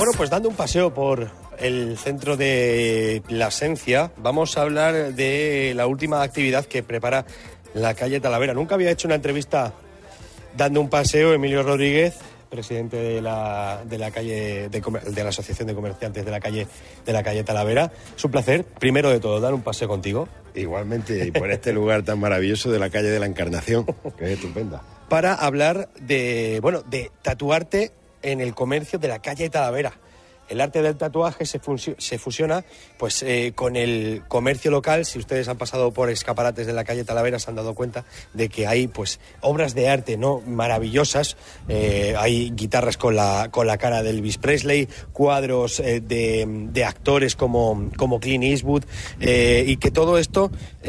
Bueno, pues dando un paseo por el centro de Plasencia, vamos a hablar de la última actividad que prepara la calle Talavera. Nunca había hecho una entrevista dando un paseo Emilio Rodríguez, presidente de la calle de la Asociación de Comerciantes de la calle Talavera. Es un placer, primero de todo, dar un paseo contigo. Igualmente, y por este lugar tan maravilloso de la calle de la Encarnación, que es estupenda. Para hablar de tatuarte en el comercio de la calle Talavera. El arte del tatuaje se fusiona pues con el comercio local. Si ustedes han pasado por escaparates de la calle Talavera se han dado cuenta de que hay pues obras de arte no maravillosas. Hay guitarras con la cara de Elvis Presley, cuadros de actores como Clint Eastwood, y que todo esto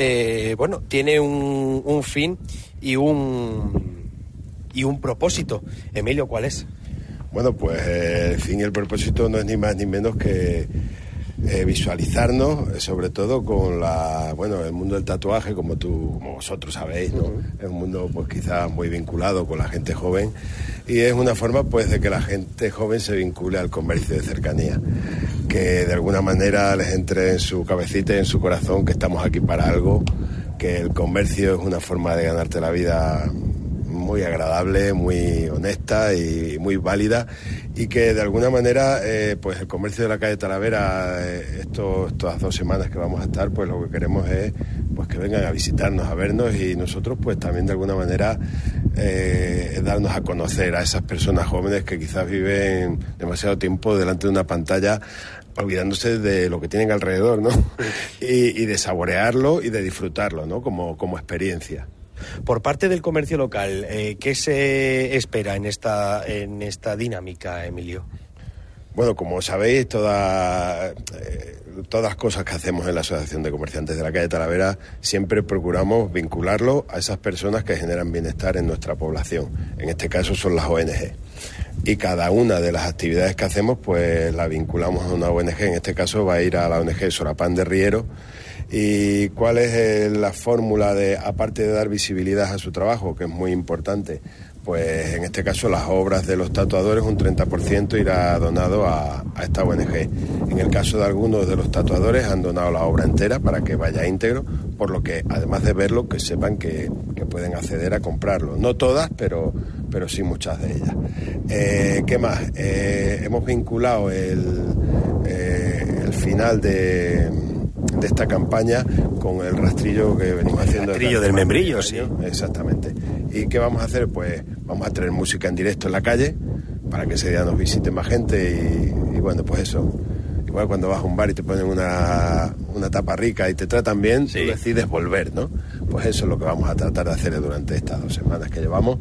tiene un fin y un propósito. Emilio, ¿cuál es? Bueno, pues el fin y el propósito no es ni más ni menos que visualizarnos, sobre todo con el mundo del tatuaje, como vosotros sabéis, ¿no? Uh-huh. Es un mundo pues quizás muy vinculado con la gente joven y es una forma pues de que la gente joven se vincule al comercio de cercanía, que de alguna manera les entre en su cabecita y en su corazón que estamos aquí para algo, que el comercio es una forma de ganarte la vida muy agradable, muy honesta y muy válida, y que de alguna manera pues el comercio de la calle Talavera estas 2 semanas que vamos a estar, pues lo que queremos es pues que vengan a visitarnos, a vernos, y nosotros pues también de alguna manera darnos a conocer a esas personas jóvenes que quizás viven demasiado tiempo delante de una pantalla olvidándose de lo que tienen alrededor, ¿no? y de saborearlo y de disfrutarlo, ¿no? Como experiencia. Por parte del comercio local, ¿qué se espera en esta dinámica, Emilio? Bueno, como sabéis, todas las cosas que hacemos en la Asociación de Comerciantes de la calle Talavera siempre procuramos vincularlo a esas personas que generan bienestar en nuestra población. En este caso son las ONG. Y cada una de las actividades que hacemos, pues la vinculamos a una ONG. En este caso va a ir a la ONG Sorapán de Riero. ¿Y cuál es la fórmula aparte de dar visibilidad a su trabajo, que es muy importante? Pues en este caso las obras de los tatuadores, un 30% irá donado a esta ONG. En el caso de algunos de los tatuadores han donado la obra entera para que vaya íntegro, por lo que además de verlo, que sepan que pueden acceder a comprarlo. No todas, pero sí muchas de ellas. ¿Qué más? Hemos vinculado el final de esta campaña con el rastrillo que venimos haciendo. El rastrillo del membrillo, sí. Exactamente. ¿Y qué vamos a hacer? Pues vamos a traer música en directo en la calle para que ese día nos visite más gente y bueno, pues eso. Igual cuando vas a un bar y te ponen una tapa rica y te tratan bien, sí, tú decides volver, ¿no? Pues eso es lo que vamos a tratar de hacer durante estas 2 semanas que llevamos.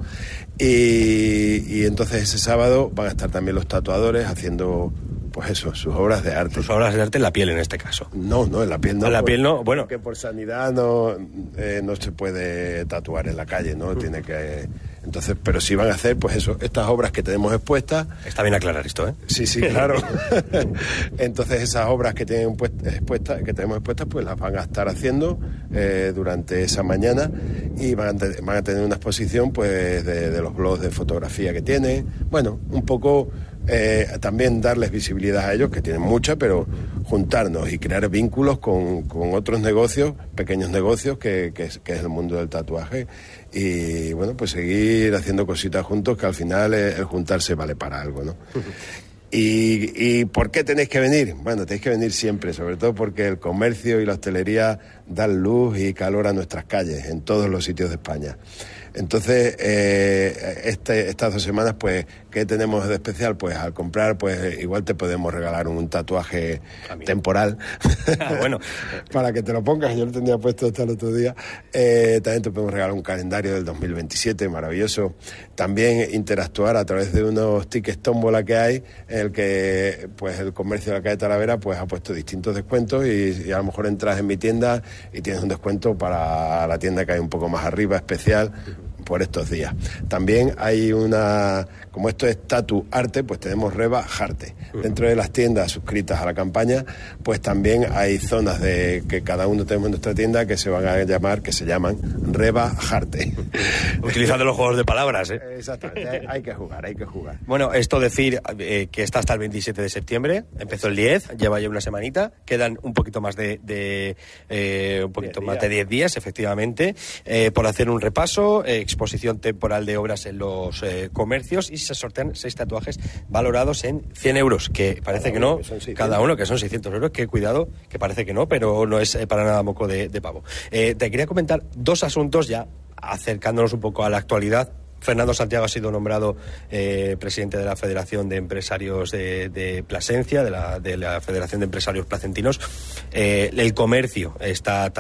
Y entonces ese sábado van a estar también los tatuadores haciendo pues eso, sus obras de arte. Sus obras de arte en la piel, en este caso. No, en la piel no. En la piel no, bueno. Porque por sanidad no se puede tatuar en la calle, ¿no? Tiene que... Entonces, pero sí van a hacer, pues eso, estas obras que tenemos expuestas. Está bien aclarar esto, ¿eh? Sí, claro. Entonces, esas obras que tenemos expuestas, pues las van a estar haciendo durante esa mañana y van a tener una exposición, pues, de los blogs de fotografía que tienen. Bueno, un poco... también darles visibilidad a ellos, que tienen mucha, pero juntarnos y crear vínculos con otros negocios, pequeños negocios, que es el mundo del tatuaje, y bueno, pues seguir haciendo cositas juntos, que al final el juntarse vale para algo, ¿no? ¿Y por qué tenéis que venir? Bueno, tenéis que venir siempre, sobre todo porque el comercio y la hostelería dan luz y calor a nuestras calles, en todos los sitios de España. Entonces, estas 2 semanas, pues, ¿qué tenemos de especial? Pues al comprar, pues igual te podemos regalar un tatuaje temporal. Bueno, para que te lo pongas, yo lo tenía puesto hasta el otro día. También te podemos regalar un calendario del 2027, maravilloso. También interactuar a través de unos tickets tómbola que hay, en el que pues el comercio de la calle Talavera pues ha puesto distintos descuentos y a lo mejor entras en mi tienda y tienes un descuento para la tienda que hay un poco más arriba, especial, por estos días. También hay como esto es tatu arte, pues tenemos Reba Jarte. Dentro de las tiendas suscritas a la campaña, pues también hay zonas que cada uno tenemos en nuestra tienda que se llaman rebajarte. Utilizando los juegos de palabras, ¿eh? Exactamente, hay que jugar. Bueno, esto decir que está hasta el 27 de septiembre, empezó el 10, lleva ya una semanita, quedan un poquito más de 10 días, efectivamente, por hacer un repaso, exposición temporal de obras en los comercios, y se sortean 6 tatuajes valorados en 100 euros, que parece que no, cada uno, que son 600 euros, que cuidado, que parece que no, pero no es para nada moco de pavo. Te quería comentar 2 asuntos ya, acercándonos un poco a la actualidad. Fernando Santiago ha sido nombrado presidente de la Federación de Empresarios de Plasencia, de la Federación de Empresarios Placentinos. El comercio está